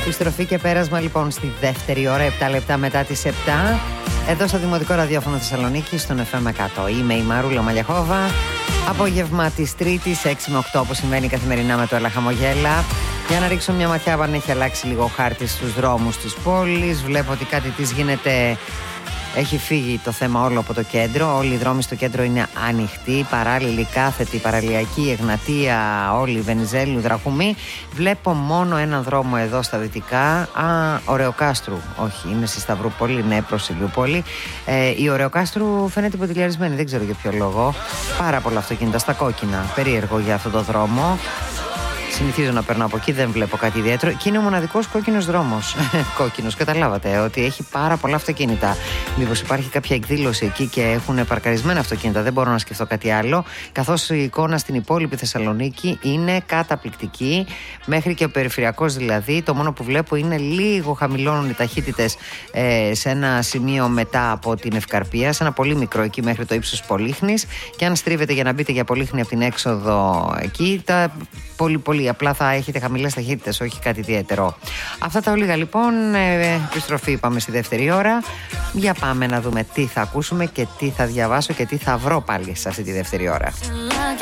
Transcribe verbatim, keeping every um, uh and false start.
Επιστροφή και πέρασμα λοιπόν στη δεύτερη ώρα, επτά λεπτά μετά τις επτά. Εδώ στο Δημοτικό Ραδιόφωνο Θεσσαλονίκη, στον εφ εμ εκατό. Είμαι η Μαρούλα Μαλιαχόβα. Απόγευμα της Τρίτης, έξι με οκτώ, όπως συμβαίνει καθημερινά με το Έλα Χαμογέλα. Για να ρίξω μια ματιά αν έχει αλλάξει λίγο ο χάρτης στους δρόμους της πόλης. Βλέπω ότι κάτι της γίνεται. Έχει φύγει το θέμα όλο από το κέντρο. Όλοι οι δρόμοι στο κέντρο είναι ανοιχτοί. Παράλληλη, κάθετη, παραλιακή, Εγνατία, όλη Βενιζέλου, Δραχουμή. Βλέπω μόνο έναν δρόμο εδώ στα δυτικά. Α, Ωρεοκάστρου. Όχι, είναι στη Σταυρούπολη, ναι, προς Ηλιούπολη. Ε, η Ωρεοκάστρου φαίνεται ποτηλιαρισμένη, δεν ξέρω για ποιο λόγο. Πάρα πολλά αυτοκίνητα στα κόκκινα. Περίεργο για αυτό το δρόμο. Συνηθίζω να περνάω από εκεί, δεν βλέπω κάτι ιδιαίτερο. Και είναι ο μοναδικός κόκκινος δρόμος. Κόκκινος, καταλάβατε, ότι έχει πάρα πολλά αυτοκίνητα. Μήπως υπάρχει κάποια εκδήλωση εκεί και έχουν παρκαρισμένα αυτοκίνητα, δεν μπορώ να σκεφτώ κάτι άλλο. Καθώς η εικόνα στην υπόλοιπη Θεσσαλονίκη είναι καταπληκτική. Μέχρι και ο περιφερειακός δηλαδή. Το μόνο που βλέπω είναι λίγο χαμηλώνουν οι ταχύτητες ε, σε ένα σημείο μετά από την Ευκαρπία, σε ένα πολύ μικρό εκεί μέχρι το ύψος Πολύχνης. Και αν στρίβετε για να μπείτε για Πολύχνη από την έξοδο εκεί, τα πολύ πολύ απλά θα έχετε χαμηλές ταχύτητες, όχι κάτι ιδιαίτερο. Αυτά τα ολίγα λοιπόν, ε, επιστροφή είπαμε στη δεύτερη ώρα. Για πάμε να δούμε τι θα ακούσουμε και τι θα διαβάσω και τι θα βρω πάλι σε αυτή τη δεύτερη ώρα.